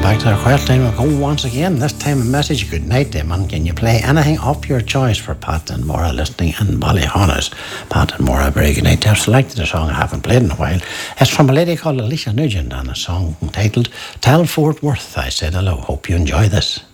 back to our quiet time. We'll go once again. This time a message. Good night, Damon. Can you play anything of your choice for Pat and Maura listening in Ballyhonus? Pat and Maura, very good night. I've selected a song I haven't played in a while. It's from a lady called Alicia Nugent and a song entitled Tell Fort Worth I Said Hello. Hope you enjoy this.